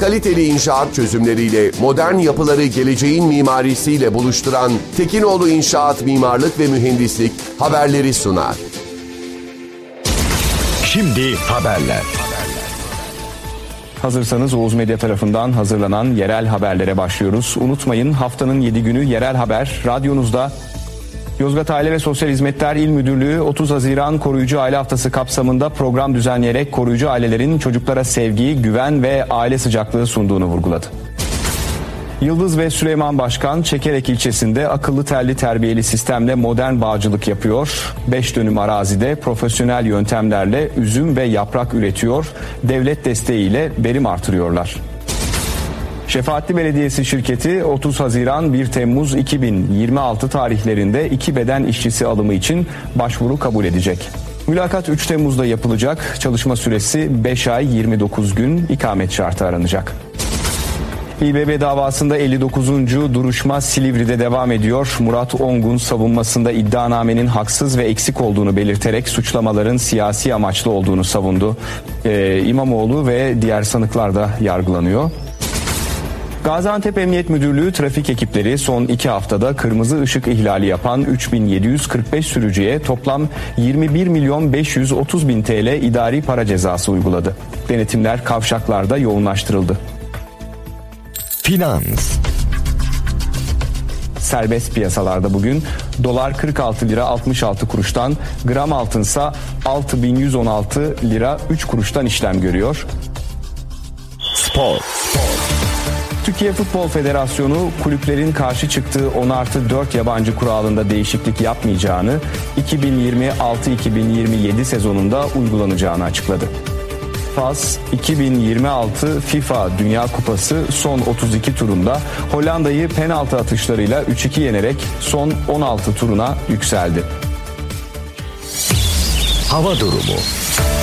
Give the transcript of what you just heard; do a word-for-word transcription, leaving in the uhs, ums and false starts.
kaliteli inşaat çözümleriyle modern yapıları geleceğin mimarisiyle buluşturan Tekinoğlu İnşaat Mimarlık ve Mühendislik haberleri sunar. Şimdi haberler. Hazırsanız Oğuz Medya tarafından hazırlanan yerel haberlere başlıyoruz. Unutmayın, haftanın yedi günü yerel haber radyonuzda. Yozgat Aile ve Sosyal Hizmetler İl Müdürlüğü otuz Haziran Koruyucu Aile Haftası kapsamında program düzenleyerek koruyucu ailelerin çocuklara sevgi, güven ve aile sıcaklığı sunduğunu vurguladı. Yıldız ve Süleyman Başkan Çekerek ilçesinde akıllı telli terbiyeli sistemle modern bağcılık yapıyor. beş dönüm arazide profesyonel yöntemlerle üzüm ve yaprak üretiyor. Devlet desteğiyle verim artırıyorlar. Şefaatli Belediyesi şirketi otuz Haziran bir Temmuz iki bin yirmi altı tarihlerinde iki beden işçisi alımı için başvuru kabul edecek. Mülakat üç Temmuz'da yapılacak. Çalışma süresi beş ay yirmi dokuz gün, ikamet şartı aranacak. İBB davasında elli dokuzuncu duruşma Silivri'de devam ediyor. Murat Ongun savunmasında iddianamenin haksız ve eksik olduğunu belirterek suçlamaların siyasi amaçlı olduğunu savundu. Ee, İmamoğlu ve diğer sanıklar da yargılanıyor. Gaziantep Emniyet Müdürlüğü trafik ekipleri son iki haftada kırmızı ışık ihlali yapan üç bin yedi yüz kırk beş sürücüye toplam yirmi bir milyon beş yüz otuz bin T L idari para cezası uyguladı. Denetimler kavşaklarda yoğunlaştırıldı. Finans. Serbest piyasalarda bugün dolar kırk altı lira altmış altı kuruştan, gram altınsa altı bin yüz on altı lira üç kuruştan işlem görüyor. Spor. Türkiye Futbol Federasyonu kulüplerin karşı çıktığı on artı dört yabancı kuralında değişiklik yapmayacağını, iki bin yirmi altı iki bin yirmi yedi sezonunda uygulanacağını açıkladı. Fas iki bin yirmi altı FIFA Dünya Kupası son otuz iki turunda Hollanda'yı penaltı atışlarıyla üç iki yenerek son on altı turuna yükseldi. Hava durumu.